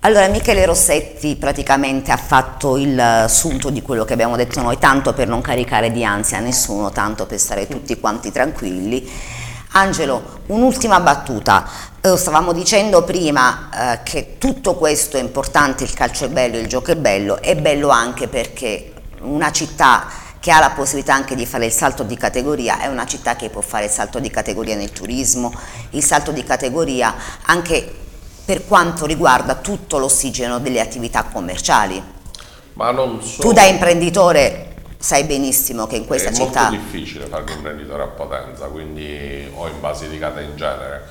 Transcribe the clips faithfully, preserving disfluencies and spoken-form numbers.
Allora, Michele Rossetti praticamente ha fatto il sunto di quello che abbiamo detto noi, tanto per non caricare di ansia nessuno, tanto per stare tutti quanti tranquilli. Angelo, un'ultima battuta. Eh, stavamo dicendo prima eh, che tutto questo è importante, il calcio è bello, il gioco è bello, è bello anche perché una città che ha la possibilità anche di fare il salto di categoria è una città che può fare il salto di categoria nel turismo, il salto di categoria anche per quanto riguarda tutto l'ossigeno delle attività commerciali. Ma non so. Tu da imprenditore sai benissimo che in questa è città... È molto difficile fare l'imprenditore a Potenza, quindi, o in Basilicata in genere.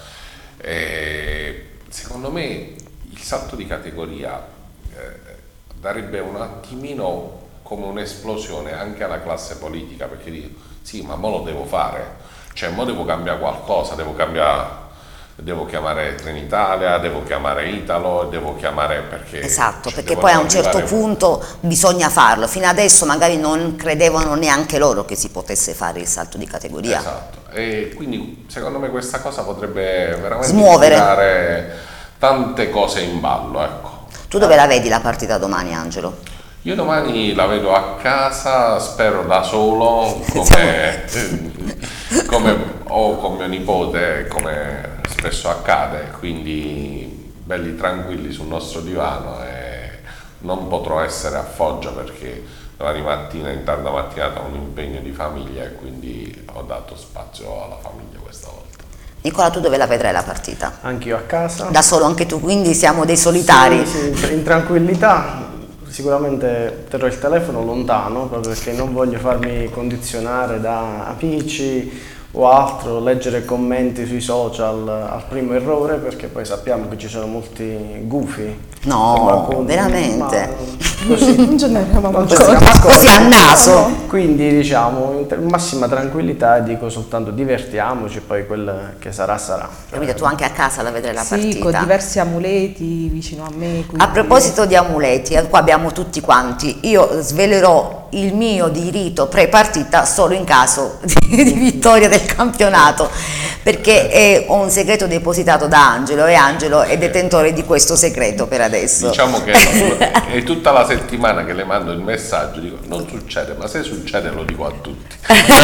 E secondo me il salto di categoria eh, darebbe un attimino come un'esplosione anche alla classe politica, perché dico, sì, ma mo lo devo fare, cioè mo devo cambiare qualcosa, devo cambiare... devo chiamare Trenitalia, devo chiamare Italo, devo chiamare perché... Esatto, cioè, perché poi a un certo punto bisogna farlo. Fino adesso magari non credevano neanche loro che si potesse fare il salto di categoria. Esatto, e quindi secondo me questa cosa potrebbe veramente smuovere tirare tante cose in ballo, ecco. Tu dove la vedi la partita domani, Angelo? Io domani la vedo a casa, spero da solo, come, come o con mio nipote, come spesso accade, quindi belli tranquilli sul nostro divano, e non potrò essere a Foggia perché domani mattina in tarda mattinata ho un impegno di famiglia e quindi ho dato spazio alla famiglia questa volta. Nicola, tu dove la vedrai la partita? Anch'io a casa. Da solo anche tu, quindi siamo dei solitari? Sì, sì, in tranquillità. Sicuramente terrò il telefono lontano proprio perché non voglio farmi condizionare da amici o altro, leggere commenti sui social al primo errore, perché poi sappiamo che ci sono molti gufi. No, veramente. Così, non ce ne eravamo non accorti. Così a naso. Quindi diciamo in massima tranquillità, dico soltanto divertiamoci, poi quel che sarà sarà. Capite, tu anche a casa la vedrai la Sì, partita? con diversi amuleti vicino a me. Quindi... A proposito di amuleti, qua abbiamo tutti quanti, io svelerò il mio di rito pre-partita solo in caso di, di vittoria del campionato, perché è un segreto depositato da Angelo e Angelo è detentore di questo segreto per adesso. Diciamo che è tutta la settimana che le mando il messaggio, dico non succede, ma se succede lo dico a tutti.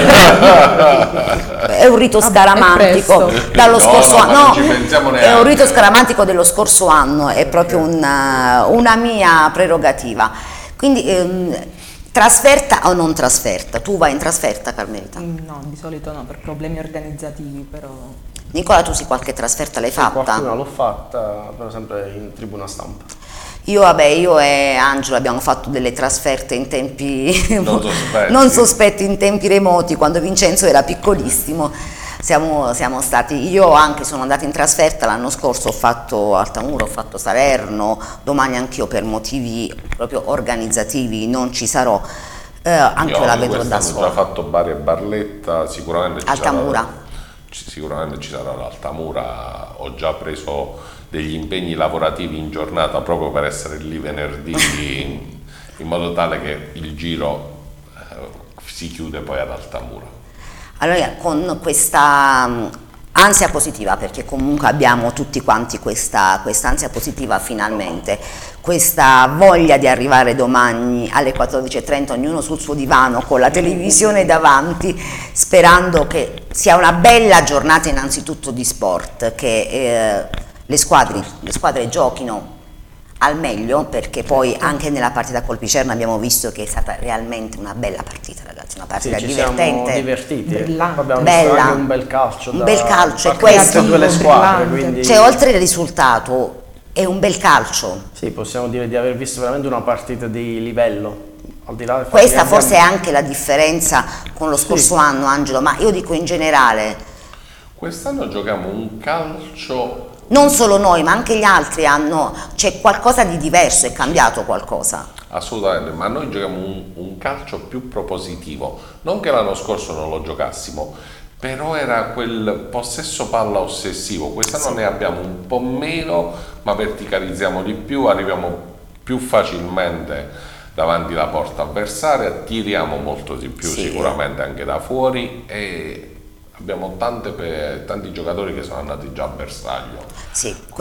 È un rito scaramantico dallo No, scorso no, ma anno, non no, ci pensiamo è un rito neanche. scaramantico dello scorso anno, è proprio una, una mia prerogativa. Quindi ehm, trasferta o non trasferta? Tu vai in trasferta, Carmelita? No, di solito no, per problemi organizzativi, però... Nicola, tu sì, qualche trasferta l'hai fatta? Qualcuna l'ho fatta, per esempio in tribuna stampa. Io, vabbè, io e Angelo abbiamo fatto delle trasferte in tempi Non sospetti. non sospetti, in tempi remoti, quando Vincenzo era piccolissimo. Siamo, siamo stati, io anche sono andata in trasferta l'anno scorso, ho fatto Altamura, ho fatto Salerno, domani anch'io per motivi proprio organizzativi non ci sarò, eh, anche io la vedrò da sola. Ho già fatto Bari e Barletta, sicuramente ci Altamura. sarà, sicuramente ci sarà l'Altamura, ho già preso degli impegni lavorativi in giornata proprio per essere lì venerdì in modo tale che il giro eh, si chiude poi ad Altamura. Allora, con questa um, ansia positiva, perché comunque abbiamo tutti quanti questa questa ansia positiva finalmente, questa voglia di arrivare domani alle quattordici e trenta, ognuno sul suo divano con la televisione davanti, sperando che sia una bella giornata innanzitutto di sport, che eh, le squadre, le squadre giochino al meglio, perché poi anche nella partita col Picerno abbiamo visto che è stata realmente una bella partita, ragazzi, una partita Sì, ci divertente, siamo divertiti, Brillante. abbiamo bella, visto anche un bel calcio, un da bel calcio, e parte di questo, tutte le squadre, brillante. quindi cioè oltre il risultato è un bel calcio. sì, possiamo dire di aver visto veramente una partita di livello. Al di là del fatto Questa che forse è abbiamo- anche la differenza con lo scorso Sì. anno, Angelo, ma io dico in generale, Quest'anno giochiamo un calcio, non solo noi ma anche gli altri hanno, c'è qualcosa di diverso, è cambiato qualcosa. assolutamente, ma noi giochiamo un, un calcio più propositivo, non che l'anno scorso non lo giocassimo, però era quel possesso palla ossessivo, quest'anno ne abbiamo un po' meno, ma verticalizziamo di più, arriviamo più facilmente davanti alla porta avversaria, tiriamo molto di più Sì. sicuramente anche da fuori, e abbiamo tante pe- tanti giocatori che sono andati già a bersaglio. Sì.